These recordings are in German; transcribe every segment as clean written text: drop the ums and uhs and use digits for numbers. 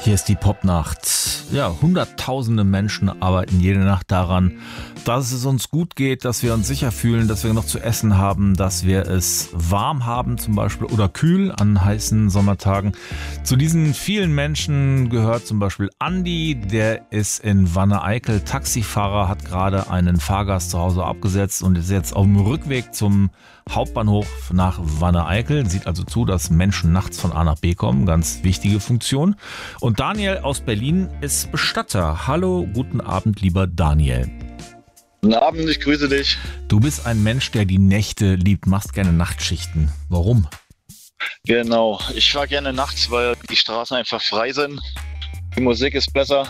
Hier ist die Popnacht. Ja, hunderttausende Menschen arbeiten jede Nacht daran, dass es uns gut geht, dass wir uns sicher fühlen, dass wir noch zu essen haben, dass wir es warm haben zum Beispiel oder kühl an heißen Sommertagen. Zu diesen vielen Menschen gehört zum Beispiel Andi, der ist in Wanne-Eickel Taxifahrer, hat gerade einen Fahrgast zu Hause abgesetzt und ist jetzt auf dem Rückweg zum Hauptbahnhof nach Wanne-Eickel. Sieht also zu, dass Menschen nachts von A nach B kommen. Ganz wichtige Funktion. Und Daniel aus Berlin ist Bestatter. Hallo, guten Abend, lieber Daniel. Guten Abend, ich grüße dich. Du bist ein Mensch, der die Nächte liebt, machst gerne Nachtschichten. Warum? Genau, ich fahre gerne nachts, weil die Straßen einfach frei sind. Die Musik ist besser.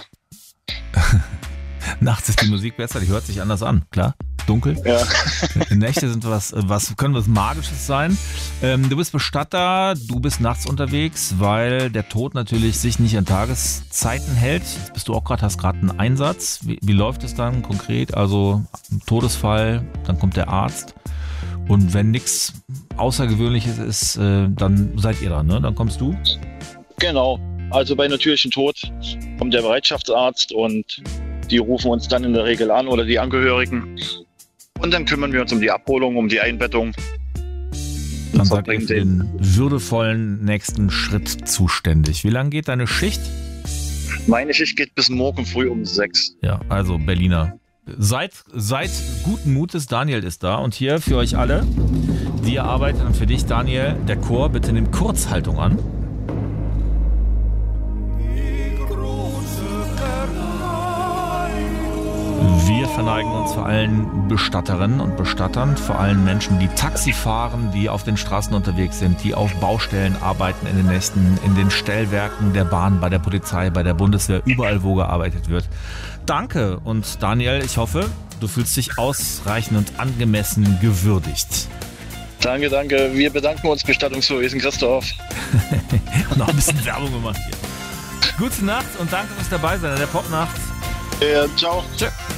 Nachts ist die Musik besser, die hört sich anders an, klar. Dunkel. Ja. Nächte sind können was Magisches sein. Du bist Bestatter, du bist nachts unterwegs, weil der Tod natürlich sich nicht an Tageszeiten hält. Jetzt bist du auch hast gerade einen Einsatz. Wie läuft es dann konkret? Also Todesfall, dann kommt der Arzt. Und wenn nichts Außergewöhnliches ist, dann seid ihr dran, ne? Dann kommst du? Genau, also bei natürlichem Tod kommt der Bereitschaftsarzt und die rufen uns dann in der Regel an oder die Angehörigen. Und dann kümmern wir uns um die Abholung, um die Einbettung. Dann seid ihr für den würdevollen nächsten Schritt zuständig. Wie lange geht deine Schicht? Meine Schicht geht bis morgen früh um 6. Ja, also Berliner. Seid guten Mutes, Daniel ist da. Und hier für euch alle, die ihr arbeitet und für dich, Daniel, der Chor, bitte nimm Kurzhaltung an. Wir verneigen uns vor allen Bestatterinnen und Bestattern, vor allen Menschen, die Taxi fahren, die auf den Straßen unterwegs sind, die auf Baustellen arbeiten in den Nächten, in den Stellwerken der Bahn, bei der Polizei, bei der Bundeswehr, überall, wo gearbeitet wird. Danke und Daniel, ich hoffe, du fühlst dich ausreichend und angemessen gewürdigt. Danke, danke. Wir bedanken uns, Bestattungswesen Christoph. Noch ein bisschen Werbung gemacht hier. Gute Nacht und danke fürs Dabeisein in der Popnacht. Ciao. Tschö.